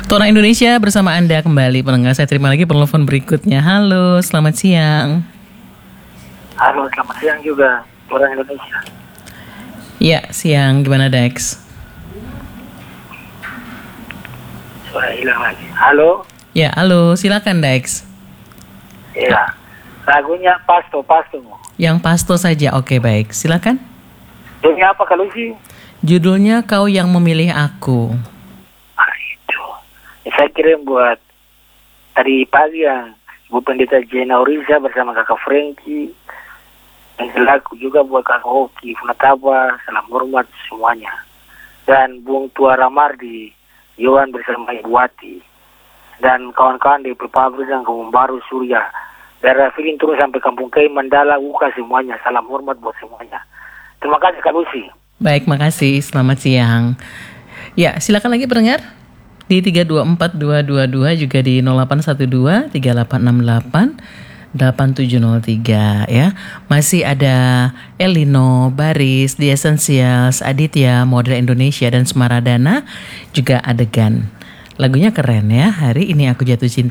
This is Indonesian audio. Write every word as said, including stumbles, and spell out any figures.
Tona Indonesia bersama Anda kembali pendengar. Saya terima lagi penelpon berikutnya. Halo, selamat siang. Halo, selamat siang juga orang Indonesia. Ya, siang. Gimana Dex? Suara hilang lagi. Halo. Ya, halo. Silakan Dex. Iya. Lagunya Pasto, Pasto. Yang Pasto saja. Oke, baik. Silakan. Judulnya apa kalau sih? Judulnya Kau Yang Memilih Aku. Ah, itu. Ya, saya kirim buat tadi pagi yang Ibu Pendeta Jena Oriza bersama kakak Franky. Dan lagu juga buat kakak Hoki, Funataba, salam hormat semuanya. Dan Bung Tua Ramardi, Yohan bersama Ibu Wati. Dan kawan-kawan di Pabrik dan Kampung Baru Surya. Daerah Filin turun sampai Kampung Kei, Mandala, Uka semuanya. Salam hormat buat semuanya. Terima kasih Kak Lucy. Baik, makasih. Selamat siang. Ya, silakan lagi pendengar. Di tiga dua empat dua dua dua juga di nol delapan satu dua tiga delapan enam delapan delapan tujuh nol tiga ya. Masih ada Elino, Baris, The Essentials, Aditya, Modern Indonesia dan Semaradana, juga Adegan. Lagunya keren ya. Hari ini aku jatuh cinta.